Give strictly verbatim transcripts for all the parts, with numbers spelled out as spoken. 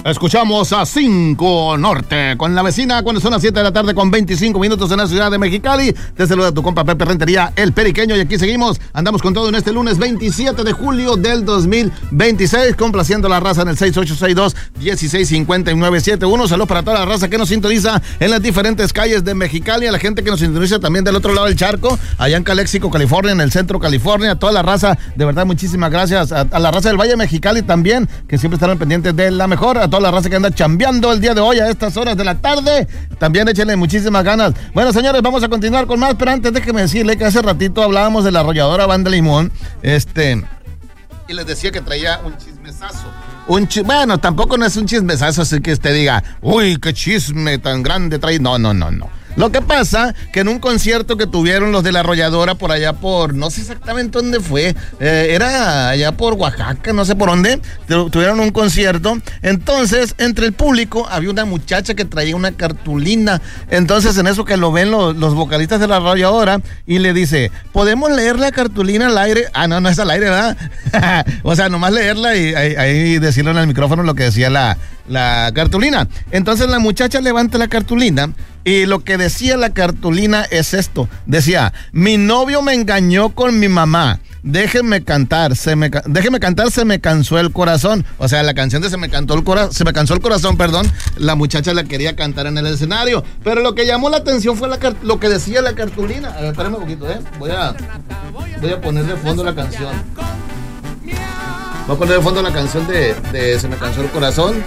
Escuchamos a cinco Norte con la vecina cuando son las siete de la tarde con veinticinco minutos en la ciudad de Mexicali. Te saluda tu compa Pepe Rentería, el Periqueño, y aquí seguimos. Andamos con todo en este lunes veintisiete de julio del dos mil veintiséis, complaciendo a la raza en el seis ocho seis dos, uno seis cinco nueve siete uno. Saludos para toda la raza que nos sintoniza en las diferentes calles de Mexicali, a la gente que nos sintoniza también del otro lado del charco, allá en Calexico, California, en el centro California, a toda la raza, de verdad, muchísimas gracias. A, a la raza del Valle de Mexicali también, que siempre estarán pendientes de la mejor, a toda la raza que anda chambeando el día de hoy a estas horas de la tarde, también échenle muchísimas ganas. Bueno, señores, vamos a continuar con más, pero antes déjenme decirle que hace ratito hablábamos de la arrolladora Banda Limón, este, y les decía que traía un chismesazo. Un ch- bueno, tampoco no es un chismesazo así que usted diga, uy, qué chisme tan grande trae. No, no, no, no. Lo que pasa que en un concierto que tuvieron los de la arrolladora por allá por, no sé exactamente dónde fue, eh, era allá por Oaxaca, no sé por dónde, tu- tuvieron un concierto. Entonces, entre el público había una muchacha que traía una cartulina. Entonces, en eso que lo ven los, los vocalistas de la arrolladora y le dice, ¿podemos leer la cartulina al aire? Ah, no, no es al aire, ¿verdad? O sea, nomás leerla y ahí, ahí decirle en el micrófono lo que decía la, la cartulina. Entonces, la muchacha levanta la cartulina. Y lo que decía la cartulina es esto. Decía, mi novio me engañó con mi mamá. Déjenme cantar, se me, déjenme cantar, se me cansó el corazón. O sea, la canción de se me cantó el corazón, se me cansó el corazón, perdón. La muchacha la quería cantar en el escenario. Pero lo que llamó la atención fue la, lo que decía la cartulina. A ver, espérame un poquito, ¿eh? Voy a, voy a poner de fondo la canción. Voy a poner de fondo la canción de, de se me cansó el corazón.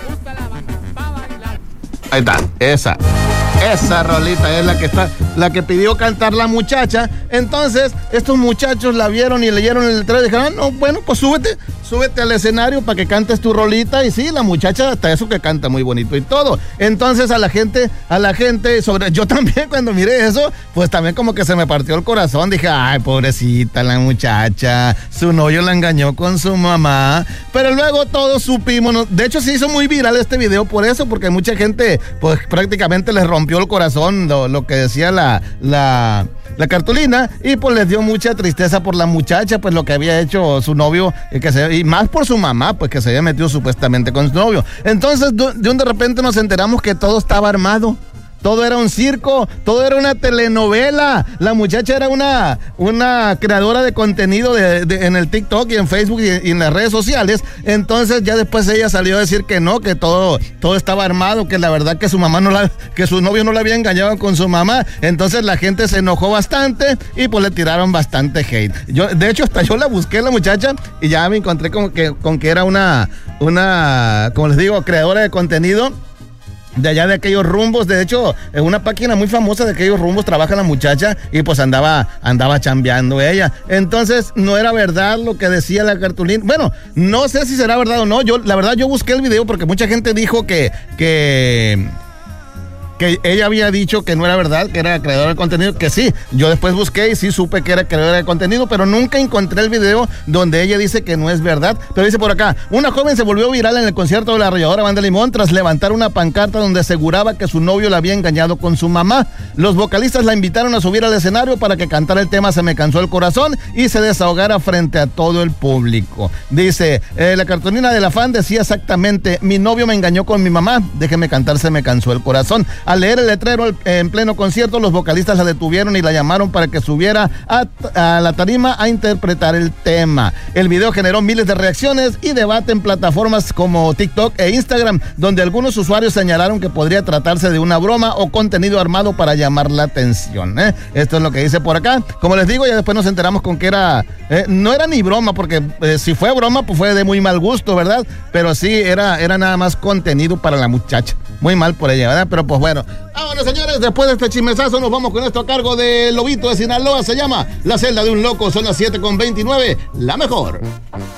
Ahí está, esa. Esa rolita es la que está, la que pidió cantar la muchacha. Entonces, estos muchachos la vieron y leyeron el letrero y dijeron, ah, no, bueno, pues súbete, súbete al escenario para que cantes tu rolita. Y sí, la muchacha hasta eso que canta muy bonito y todo. Entonces, a la gente, a la gente, sobre, yo también cuando miré eso, pues también como que se me partió el corazón. Dije, ay, pobrecita la muchacha, su novio la engañó con su mamá. Pero luego todos supimos, ¿no? De hecho se hizo muy viral este video por eso, porque mucha gente, pues prácticamente les rompió el corazón lo, lo que decía la, la, la cartulina, y pues les dio mucha tristeza por la muchacha, pues lo que había hecho su novio, y, que se, y más por su mamá, pues que se había metido supuestamente con su novio. Entonces de, de un de repente nos enteramos que todo estaba armado. Todo era un circo, todo era una telenovela. La muchacha era una, una creadora de contenido de, de, en el TikTok y en Facebook y, y en las redes sociales. Entonces ya después ella salió a decir que no, que todo, todo estaba armado, que la verdad que su mamá no la, que su novio no la había engañado con su mamá. Entonces la gente se enojó bastante y pues le tiraron bastante hate. Yo, de hecho, hasta yo la busqué la muchacha y ya me encontré con que, con que era una, una, como les digo, creadora de contenido de allá de aquellos rumbos. De hecho, en una página muy famosa de aquellos rumbos trabaja la muchacha y pues andaba, andaba chambeando ella. Entonces, no era verdad lo que decía la cartulina. Bueno, no sé si será verdad o no. Yo, la verdad, yo busqué el video porque mucha gente dijo que, que, que ella había dicho que no era verdad, que era creadora de contenido, que sí. Yo después busqué y sí supe que era creadora de contenido, pero nunca encontré el video donde ella dice que no es verdad. Pero dice por acá, una joven se volvió viral en el concierto de la arrolladora Banda Limón tras levantar una pancarta donde aseguraba que su novio la había engañado con su mamá. Los vocalistas la invitaron a subir al escenario para que cantara el tema Se me cansó el corazón y se desahogara frente a todo el público. Dice, eh, la cartulina de la fan decía exactamente, mi novio me engañó con mi mamá, déjeme cantar Se me cansó el corazón. Al leer el letrero en pleno concierto, los vocalistas la detuvieron y la llamaron para que subiera a, a la tarima a interpretar el tema. El video generó miles de reacciones y debate en plataformas como TikTok e Instagram, donde algunos usuarios señalaron que podría tratarse de una broma o contenido armado para llamar la atención. ¿eh? Esto es lo que dice por acá. Como les digo, ya después nos enteramos con que era, eh, no era ni broma, porque eh, si fue broma, pues fue de muy mal gusto, ¿verdad? Pero sí, era, era nada más contenido para la muchacha. Muy mal por ella, ¿verdad? Pero pues bueno. Ah, bueno, señores, después de este chismesazo nos vamos con esto a cargo de Lobito de Sinaloa. Se llama La celda de un loco. Son las siete con veintinueve. La mejor.